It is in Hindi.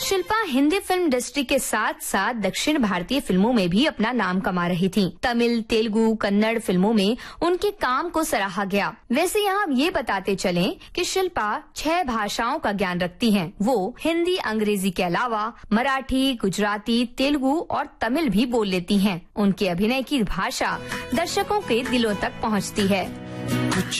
शिल्पा हिंदी फिल्म इंडस्ट्री के साथ साथ दक्षिण भारतीय फिल्मों में भी अपना नाम कमा रही थीं। तमिल, तेलुगु, कन्नड़ फिल्मों में उनके काम को सराहा गया। वैसे यहाँ हम ये बताते चलें कि शिल्पा 6 भाषाओं का ज्ञान रखती हैं। वो हिंदी, अंग्रेजी के अलावा मराठी, गुजराती, तेलुगु और तमिल भी बोल लेती हैं। उनके अभिनय की भाषा दर्शकों के दिलों तक पहुँचती है।